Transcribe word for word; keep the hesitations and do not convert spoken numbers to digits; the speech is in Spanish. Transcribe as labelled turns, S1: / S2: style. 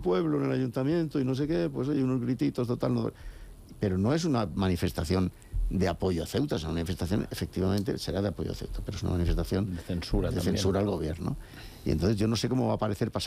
S1: pueblo en el ayuntamiento y no sé qué, pues hay unos grititos, total, no... pero no es una manifestación de apoyo a Ceuta, es una manifestación, efectivamente, será de apoyo a Ceuta, pero es una manifestación
S2: de censura,
S1: de
S2: también.
S1: censura al gobierno. Y entonces yo no sé cómo va a aparecer pasado